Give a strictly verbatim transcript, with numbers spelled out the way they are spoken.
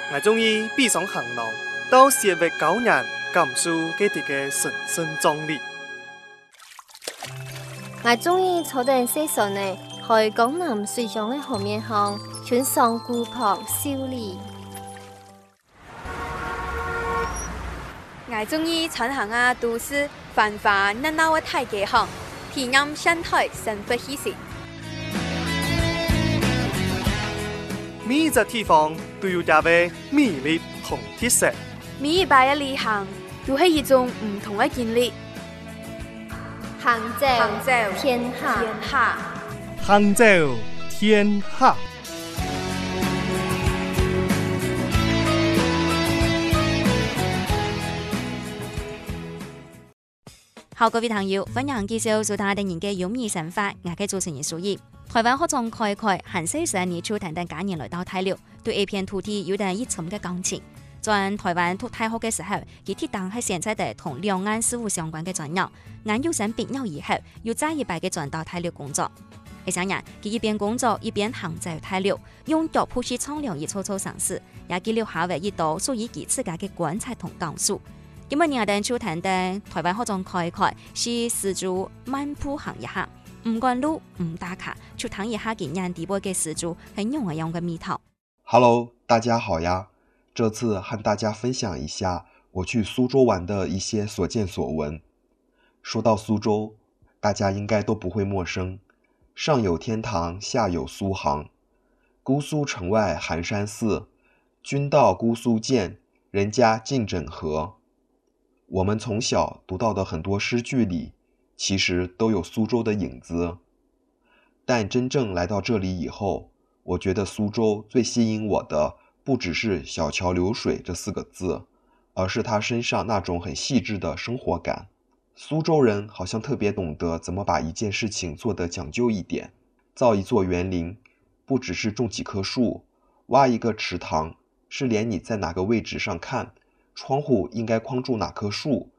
我中意闭上行囊，到社会教人感受佢哋嘅神聖壯烈。 我中意坐定西上呢，去江南水上嘅河面上，穿上古朴秀麗。 我中意穿行啊都市繁華熱鬧嘅大街巷，體驗現代生活氣息。 每一個地方都有佢嘅魅力同特色。 每一擺嘅旅行都係一種唔同嘅經歷。 杭州， 杭州天下， 天下， 杭州天下。 好，各位朋友，歡迎繼續收睇第二嘅有味生活，我嘅主持人蘇怡。台灣學種開開，韓四十年初等等家人來到大陸，對呢片土地有點熱衷嘅感情。在台灣讀大學嘅時候，佢鐵定係選擇地同兩岸事務相關嘅專業。研究生畢業以後，又再一擺嘅轉到大陸工作。呢三年，佢一邊工作一邊行走大陸，用腳步去蒼涼一處處城市，也記錄下為一道屬於佢自家嘅觀察同感受。今日我哋就談的台灣學種開開，是絲竹漫步行一下，唔趕路唔打卡，就談一下今年底部嘅絲竹係用乜樣嘅味道。 Hello， 大家好呀！這次和大家分享一下我去蘇州玩的一些所見所聞。說到蘇州，大家應該都不會陌生，上有天堂，下有蘇杭。姑蘇城外寒山寺，君到姑蘇見，人家盡枕河。我們從小讀到的很多詩句裡，其實都有蘇州的影子。但真正來到這裡以後，我覺得蘇州最吸引我的，不只是小橋流水這四個字，而是他身上那種很細緻的生活感。蘇州人好像特別懂得怎麼把一件事情做得講究一點。造一座園林，不只是種幾棵樹，挖一個池塘，是連你在哪個位置上看，窗戶應該框住哪棵樹，